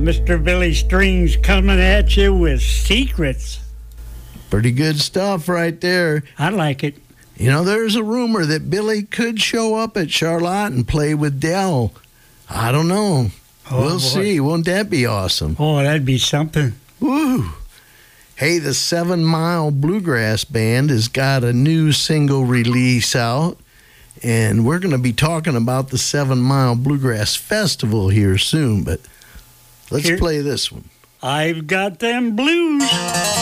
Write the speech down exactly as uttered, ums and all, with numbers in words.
Mister Billy Strings coming at you with secrets. Pretty good stuff right there. I like it. You know, there's a rumor that Billy could show up at Charlotte and play with Dell. I don't know. Oh, we'll boy. see. Won't that be awesome? Oh, that'd be something. Woo! Hey, the Seven Mile Bluegrass Band has got a new single release out, and we're going to be talking about the Seven Mile Bluegrass Festival here soon, but let's Here- play this one. I've got them blues.